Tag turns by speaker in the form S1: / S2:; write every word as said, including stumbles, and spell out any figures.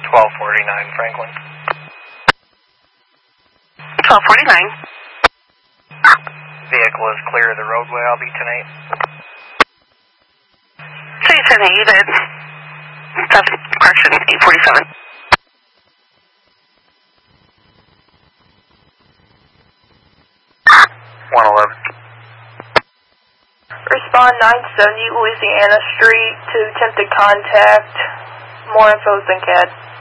S1: twelve forty-nine Franklin.
S2: twelve forty-nine.
S1: Vehicle is clear of the roadway. I'll be tonight.
S2: So you said eight, and that's correction, eight forty-seven.
S1: one eleven.
S3: Respond nine seventy Louisiana Street to attempted contact. More info than C A D.